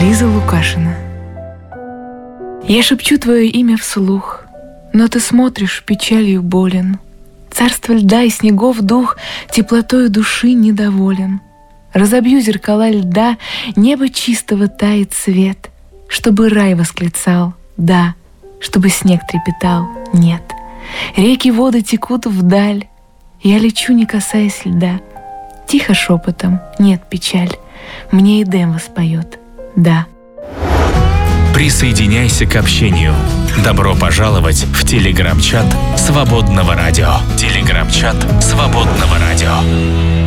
Лиза Лукашина. Я шепчу твое имя вслух, но ты смотришь печалью болен. Царство льда и снегов дух теплотою души недоволен. Разобью зеркала льда, небо чистого тает свет, чтобы рай восклицал «да», чтобы снег трепетал «нет». Реки воды текут вдаль, я лечу, не касаясь льда. Тихо шепотом «нет, печаль», мне Эдем воспоет «да». Присоединяйся к общению. Добро пожаловать в Телеграм-чат Свободного радио. Телеграм-чат Свободного радио.